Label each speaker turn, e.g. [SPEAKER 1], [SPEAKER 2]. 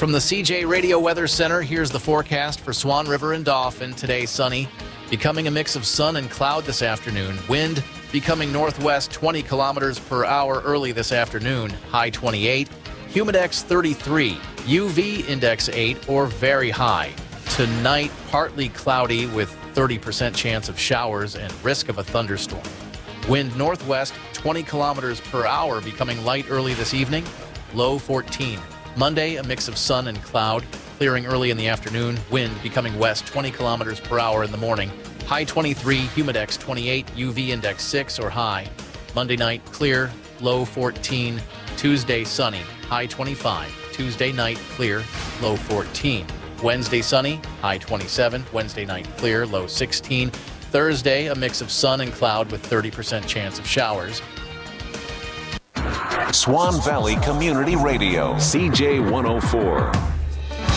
[SPEAKER 1] From the CJ Radio Weather Center, here's the forecast for Swan River and Dauphin. Today, sunny, becoming a mix of sun and cloud this afternoon. Wind becoming northwest 20 kilometers per hour early this afternoon. High 28. Humidex 33. UV index 8 or very high. Tonight, partly cloudy with 30% chance of showers and risk of a thunderstorm. Wind northwest 20 kilometers per hour, becoming light early this evening. Low 14. Monday, a mix of sun and cloud, clearing early in the afternoon. Wind becoming west 20 kilometers per hour in the morning. High 23, Humidex 28, UV index 6 or high. Monday night, clear, low 14. Tuesday, sunny, high 25. Tuesday night, clear, low 14. Wednesday, sunny, high 27. Wednesday night, clear, low 16. Thursday, a mix of sun and cloud with 30% chance of showers.
[SPEAKER 2] Swan Valley Community Radio, CJ 104.